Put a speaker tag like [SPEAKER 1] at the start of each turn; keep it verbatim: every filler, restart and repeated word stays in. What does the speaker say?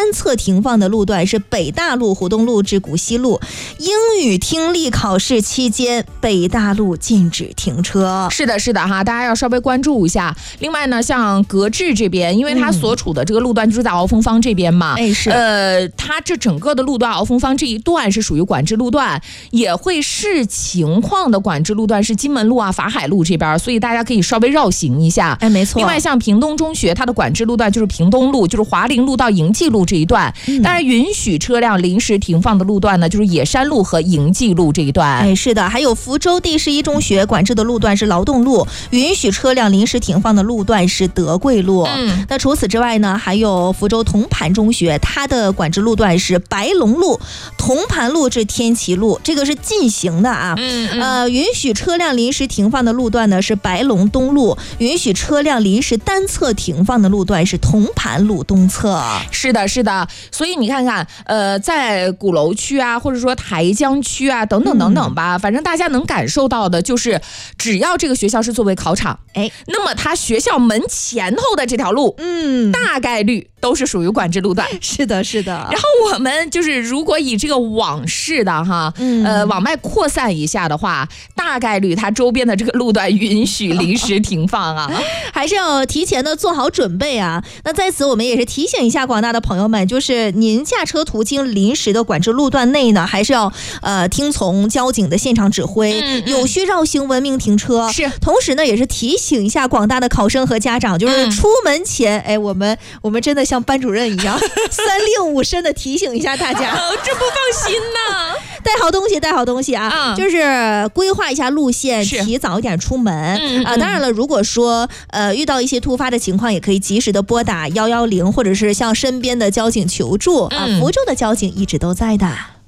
[SPEAKER 1] 单侧停放的路段是北大路、湖东路至古西路。英语听力考试期间，北大路禁止停车。
[SPEAKER 2] 是的，是的哈，大家要稍微关注一下。另外呢，像格致这边，因为它所处的这个路段就是在鳌峰坊这边嘛，
[SPEAKER 1] 哎、嗯、是，
[SPEAKER 2] 呃，它这整个的路段，鳌峰坊这一段是属于管制路段，也会视情况的管制路段是金门路啊、法海路这边，所以大家可以稍微绕行一下。
[SPEAKER 1] 哎，没错。
[SPEAKER 2] 另外，像屏东中学，它的管制路段就是屏东路，就是华林路到营记路这一段。嗯、当然，允许车辆临时停放的路段呢，就是野山路和营记路这一段。
[SPEAKER 1] 哎，是的。还有福州第十一中学管制的路段是劳动路，允许车辆临时停放的路段是德贵路。嗯，那除此之外呢，还有福州铜盘中学，它的管制路段是白龙路、铜盘路至天齐路，这个是禁行的啊。嗯嗯呃，允许车辆临时停放的路段呢是白龙东路，允许车辆临时单侧停放的路段是铜盘路东侧。
[SPEAKER 2] 是的，是的。所以你看看，呃，在鼓楼区啊，或者说台江区啊，等等等等吧，嗯、反正大家能感受到的就是，只要这个学校是作为考场，哎，那么它学校门前后的这条路，嗯，大概率都是属于管制路段。
[SPEAKER 1] 是的，是的。
[SPEAKER 2] 然后我们就是如果以这个往事的哈，嗯、呃，往外扩散一下的话，大概率它周边的这个路段允许临时停放啊，
[SPEAKER 1] 还是要提前的做好准备啊。那在此我们也是提醒一下广大的朋友们，就是您驾车途经临时的管制路段内呢，还是要呃听从交警的现场指挥，嗯嗯、有序绕行，文明停车。是，同时呢，也是提醒一下广大的考生和家长，就是出门前，嗯、哎，我们我们真的像班主任一样，三令五申的提醒一下大家，
[SPEAKER 2] 哦、这不放心呐。
[SPEAKER 1] 带好东西，带好东西啊！嗯、就是规划一下路线，提早一点出门啊、嗯呃。当然了，如果说呃遇到一些突发的情况，也可以及时的拨打幺幺零，或者是向身边的交警求助啊。福州的交警一直都在的。